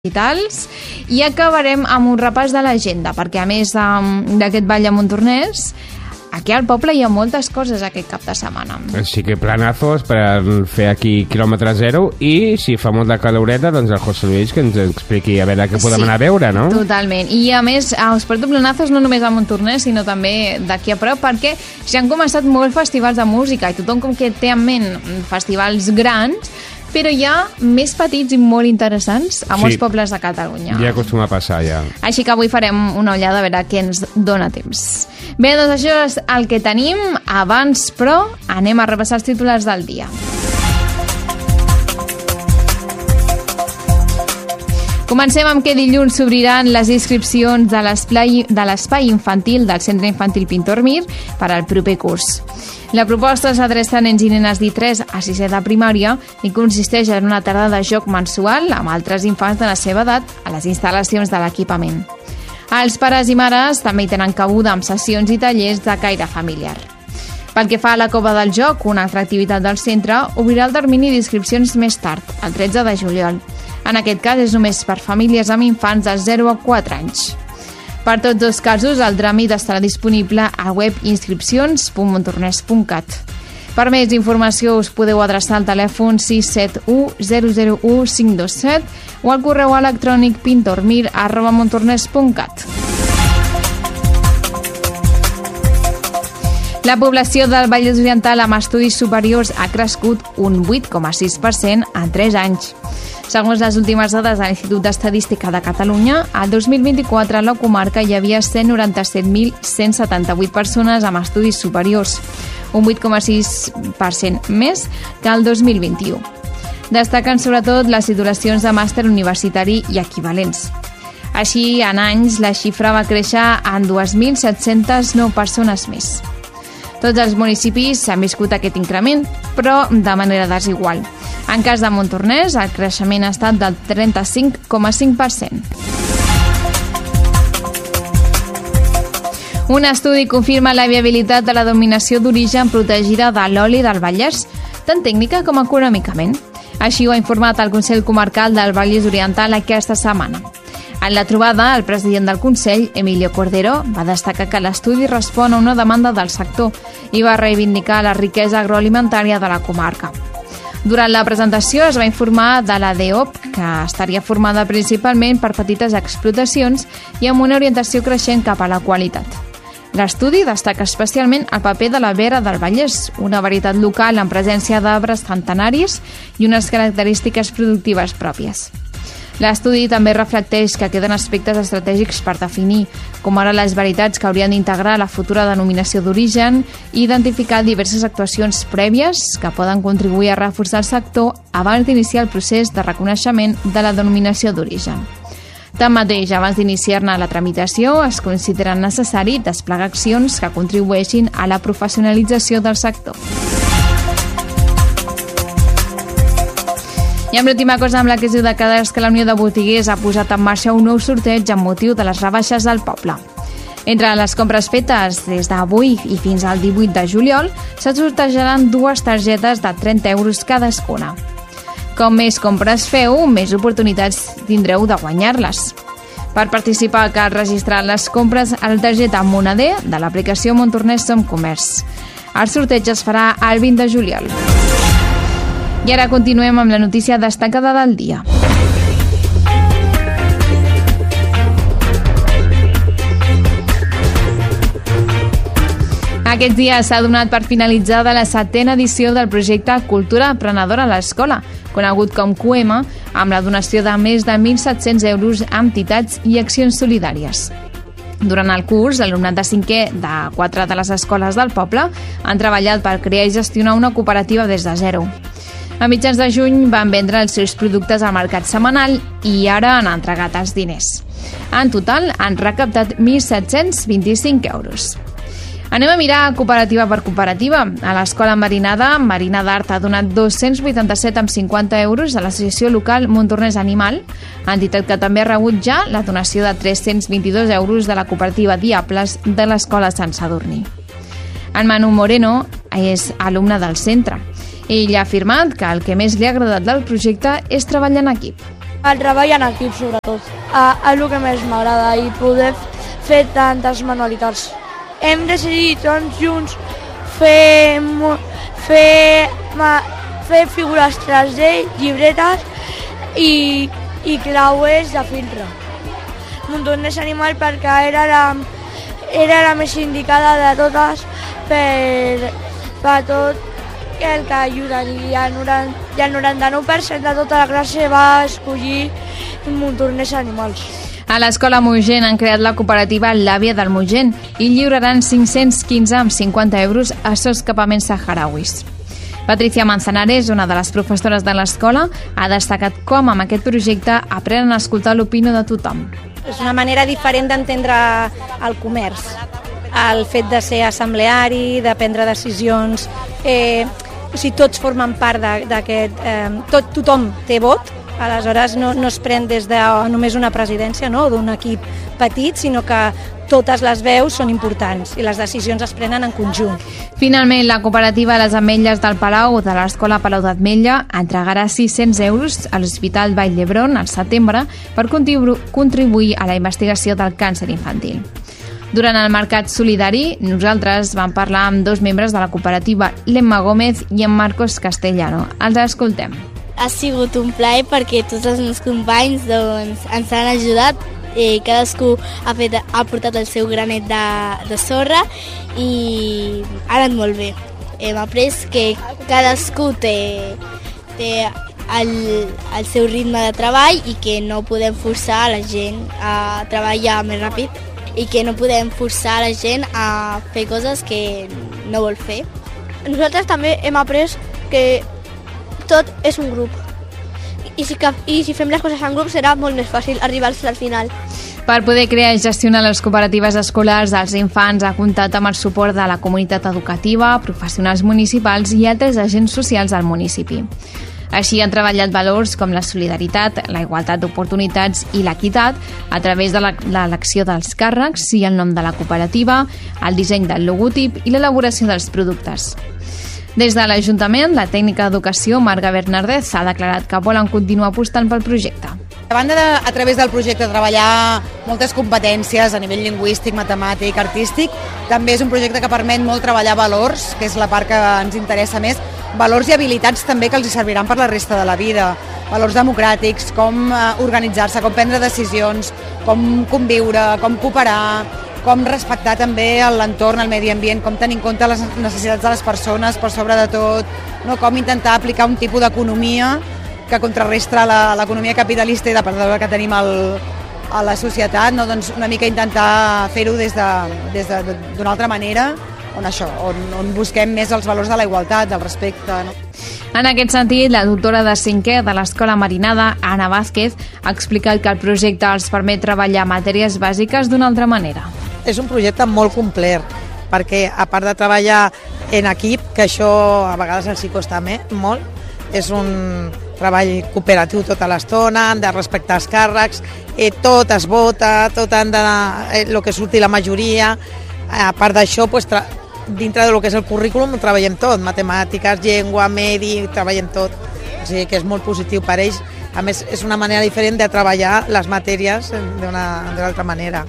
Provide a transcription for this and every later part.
digitals i acabarem amb un repàs de l'agenda, perquè a més d'aquest ball a Montornès, aquí al poble hi ha moltes coses aquest cap de setmana. Així que planazos per fer aquí quilòmetre zero, i si fa molta caloreta, doncs el José Luis que ens expliqui a veure què podem anar a veure, no? Totalment, i a més us porto planazos no només a Montornès, sinó també d'aquí a prop, perquè ja han començat molts festivals de música i tothom com que té en ment festivals grans, però hi ha més petits i molt interessants a molts pobles de Catalunya. Ja acostuma a passar, ja. Així que avui farem una ullada a veure què ens dona temps. Bé, doncs això és el que tenim. Abans, però, anem a repassar els titulars del dia. Comencem amb que dilluns s'obriran les inscripcions de l'espai infantil del Centre Infantil Pintor Mir per al proper curs. La proposta s'adreça a nens i nenes d'3 a 6è de primària i consisteix en una tarda de joc mensual amb altres infants de la seva edat a les instal·lacions de l'equipament. Els pares i mares també hi tenen cabuda amb sessions i tallers de caire familiar. Pel que fa a la Cova del Joc, una altra activitat del centre, obrirà el termini d'inscripcions més tard, el 13 de juliol. En aquest cas és només per famílies amb infants de 0 a 4 anys. Per tots dos casos, el tràmit estarà disponible a web inscripcions.montornès.cat. Per més informació us podeu adreçar al telèfon 671 001 527 o al correu electrònic pintormir@montornès.cat. La població del Vallès Oriental amb estudis superiors ha crescut un 8,6% en 3 anys. Segons les últimes dades de l'Institut d'Estadística de Catalunya, al 2024 a la comarca hi havia 197.178 persones amb estudis superiors, un 8,6% més que el 2021. Destaquen sobretot les titulacions de màster universitari i equivalents. Així, en anys, la xifra va créixer en 2.709 persones més. Tots els municipis han viscut aquest increment, però de manera desigual. En cas de Montornès, el creixement ha estat del 35,5%. Un estudi confirma la viabilitat de la denominació d'origen protegida de l'oli del Vallès, tant tècnica com econòmicament. Així ho ha informat el Consell Comarcal del Vallès Oriental aquesta setmana. En la trobada, el president del Consell, Emilio Cordero, va destacar que l'estudi respon a una demanda del sector i va reivindicar la riquesa agroalimentària de la comarca. Durant la presentació es va informar de la DEOP, que estaria formada principalment per petites explotacions i amb una orientació creixent cap a la qualitat. L'estudi destaca especialment el paper de la vera del Vallès, una varietat local amb presència d'arbres centenaris i unes característiques productives pròpies. L'estudi també reflecteix que queden aspectes estratègics per definir, com ara les varietats que haurien d'integrar la futura denominació d'origen i identificar diverses actuacions prèvies que poden contribuir a reforçar el sector abans d'iniciar el procés de reconeixement de la denominació d'origen. Tanmateix, abans d'iniciar-ne la tramitació, es considera necessari desplegar accions que contribueixin a la professionalització del sector. I amb l'última cosa amb la que es diu de cada és que la Unió de Botiguers ha posat en marxa un nou sorteig amb motiu de les rebaixes del poble. Entre les compres fetes des d'avui i fins al 18 de juliol, se sortejaran 2 targetes de 30 euros cadascuna. Com més compres feu, més oportunitats tindreu de guanyar-les. Per participar cal registrar les compres a la targeta Moneder de l'aplicació Montornès Som Comerç. El sorteig es farà el 20 de juliol. I ara continuem amb la notícia destacada del dia. Aquests dies s'ha donat per finalitzada la 7ª edició del projecte Cultura Emprenedora a l'Escola, conegut com QM, amb la donació de més de 1.700 euros a entitats i accions solidàries. Durant el curs, l'alumnat de 5è de 4 de les escoles del poble han treballat per crear i gestionar una cooperativa des de zero. A mitjans de juny van vendre els seus productes al mercat setmanal i ara han entregat els diners. En total han recaptat 1.725 euros. Anem a mirar cooperativa per cooperativa. A l'escola Marinada, Marina d'Art ha donat 287,50 euros a l'associació local Montornès Animal, entitat que també ha rebut ja la donació de 322 euros de la cooperativa Diables de l'escola Sant Sadurní. En Manu Moreno és alumne del centre. Ell ha afirmat que el que més li ha agradat del projecte és treballar en equip. El treball en equip, sobretot. És el que més m'agrada i poder fer tantes manualitats. Hem decidit tots junts fer figures 3D, llibretes i clauers de filtre. Montornès Animal perquè era la més indicada de totes per tot el que ajudaria. I el 99% de tota la classe va escollir Montornès Animals. A l'Escola Moixent han creat la cooperativa L'Àvia del Moixent i lliuraran 515 amb 50 euros a soscapaments saharauis. Patricia Manzanares, una de les professores de l'escola, ha destacat com amb aquest projecte aprenen a escoltar l'opinió de tothom. És una manera diferent d'entendre el comerç, el fet de ser assembleari, de prendre decisions, tots formen part d'aquest... Tothom té vot, aleshores no es pren des de només una presidència, no?, d'un equip petit, sinó que totes les veus són importants i les decisions es prenen en conjunt. Finalment, la cooperativa Les Ametlles del Palau de l'Escola Palau d'Ametlla entregarà 600 euros a l'Hospital Vall d'Hebron al setembre per contribuir a la investigació del càncer infantil. Durant el Mercat Solidari, nosaltres vam parlar amb dos membres de la cooperativa, l'Emma Gómez i en Marcos Castellano. Els escoltem. Ha sigut un plaer perquè tots els meus companys ens han ajudat. Cadascú ha portat el seu granet de sorra i ha anat molt bé. Hem après que cadascú té el seu ritme de treball i que no podem forçar a la gent a treballar més ràpid i que no podem forçar a la gent a fer coses que no vol fer. Nosaltres també hem après que tot és un grup i si fem les coses en grup serà molt més fàcil arribar al final. Per poder crear i gestionar les cooperatives escolars dels infants ha comptat amb el suport de la comunitat educativa, professionals municipals i altres agents socials del municipi. Així han treballat valors com la solidaritat, la igualtat d'oportunitats i l'equitat a través de l'elecció dels càrrecs i el nom de la cooperativa, el disseny del logotip i l'elaboració dels productes. Des de l'Ajuntament, la tècnica d'educació, Marga Bernardez, ha declarat que volen continuar apostant pel projecte. A banda de, a través del projecte, treballar moltes competències a nivell lingüístic, matemàtic, artístic, també és un projecte que permet molt treballar valors, que és la part que ens interessa més, valors i habilitats també que els serviran per la resta de la vida, valors democràtics, com organitzar-se, com prendre decisions, com conviure, com cooperar, com respectar també l'entorn, el medi ambient, com tenir en compte les necessitats de les persones per sobre de tot, no? Com intentar aplicar un tipus d'economia que contrarrestra l'economia capitalista i depredadora que tenim a la societat, no? Doncs una mica intentar fer-ho des d'una altra manera, on busquem més els valors de la igualtat, del respecte, no? En aquest sentit, la doctora de 5è de l'Escola Marinada, Ana Vázquez, ha explicat que el projecte els permet treballar matèries bàsiques d'una altra manera. És un projecte molt complet, perquè a part de treballar en equip, que això a vegades els hi costa molt, és un treball cooperatiu tota l'estona, han de respectar els càrrecs, tot es vota, tot han de... el que surti la majoria. A part d'això, dintre del que és el currículum treballem tot, matemàtiques, llengua, medi, treballem tot. O sigui que és molt positiu per ells. A més, és una manera diferent de treballar les matèries d'una altra manera.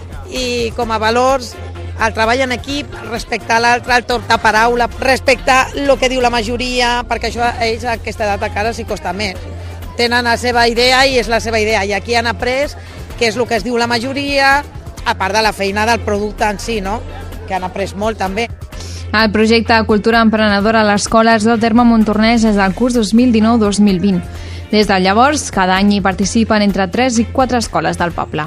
I com a valors, el treball en equip, respectar l'altre, el torn de paraula, respectar el que diu la majoria, perquè això a ells a aquesta edat encara s'hi costa més. Tenen la seva idea i és la seva idea, i aquí han après què és el que es diu la majoria, a part de la feina del producte en si, no? Que han après molt també. El projecte Cultura Emprenedora a l'Escola es du a terme a Montornès des del curs 2019-2020. Des de llavors, cada any hi participen entre 3 i 4 escoles del poble.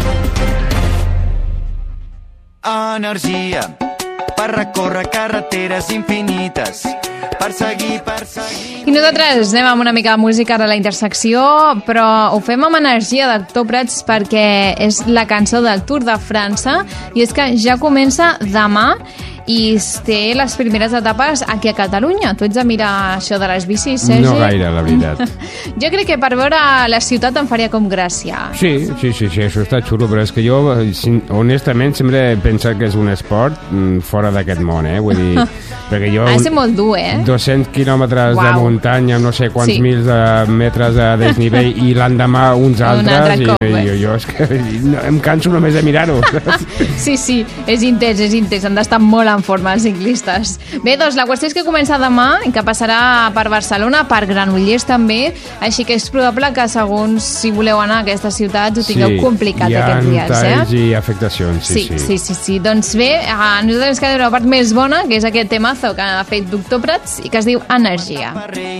Energia per recórrer carreteres infinites, per seguir... I nosaltres anem amb una mica de música de la intersecció, però ho fem amb energia d'Actor Prats perquè és la cançó del Tour de França i és que ja comença demà i té les primeres etapes aquí a Catalunya. Tu ets de mirar això de les bicis, Sergi? No gaire, la veritat. Jo crec que per veure la ciutat em faria com gràcia. Sí, això està xulo, però és que jo, honestament, sempre he pensat que és un esport fora d'aquest món, Vull dir, perquè jo... Ha de ser molt dur, 200 quilòmetres de Uau. muntanya amb no sé quants Sí. mils de metres de desnivell i l'endemà uns altres altre cop, jo és que em canso només de mirar-ho. Sí, és intens, han d'estar molt en forma els ciclistes. Bé, doncs la qüestió és que comença demà, que passarà per Barcelona, per Granollers també, així que és probable que segons si voleu anar a aquestes ciutats ho tingueu complicat aquests dies. Hi ha talls i afectacions, Sí. Doncs bé, a nosaltres ens queda una part més bona, que és aquest temazo que ha fet Doctor Prats i que es diu Energia.